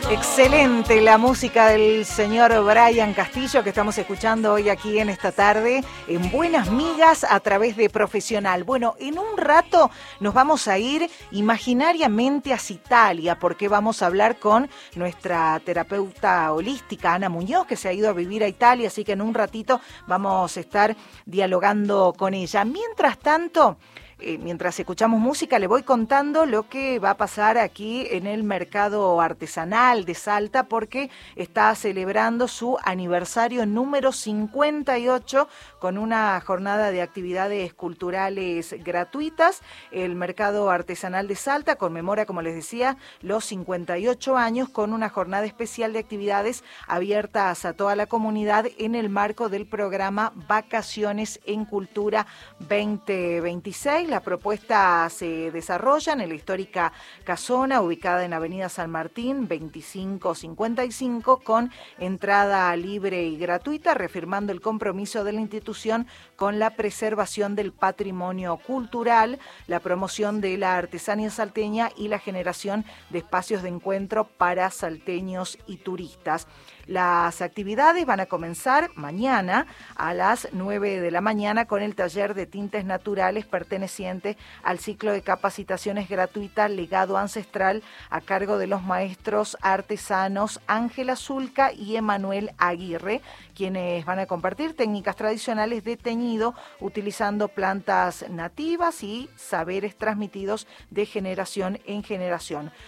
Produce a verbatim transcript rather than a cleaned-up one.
Excelente la música del señor Brian Castillo que estamos escuchando hoy aquí en esta tarde en Buenas Migas a través de Profesional. Bueno, en un rato nos vamos a ir imaginariamente hacia Italia porque vamos a hablar con nuestra terapeuta holística Ana Muñoz, que se ha ido a vivir a Italia, así que en un ratito vamos a estar dialogando con ella. Mientras tanto, Eh, mientras escuchamos música, le voy contando lo que va a pasar aquí en el mercado artesanal de Salta porque está celebrando su aniversario número cincuenta y ocho con una jornada de actividades culturales gratuitas. El mercado artesanal de Salta conmemora, como les decía, los cincuenta y ocho años con una jornada especial de actividades abiertas a toda la comunidad en el marco del programa Vacaciones en Cultura veinte veintiséis. La propuesta se desarrolla en la histórica casona ubicada en Avenida San Martín veinticinco cincuenta y cinco con entrada libre y gratuita, reafirmando el compromiso de la institución con la preservación del patrimonio cultural, la promoción de la artesanía salteña y la generación de espacios de encuentro para salteños y turistas. Las actividades van a comenzar mañana a las nueve de la mañana con el taller de tintes naturales perteneciente al ciclo de capacitaciones gratuitas Legado Ancestral a cargo de los maestros artesanos Ángela Zulca y Emanuel Aguirre, quienes van a compartir técnicas tradicionales de teñido utilizando plantas nativas y saberes transmitidos de generación en generación.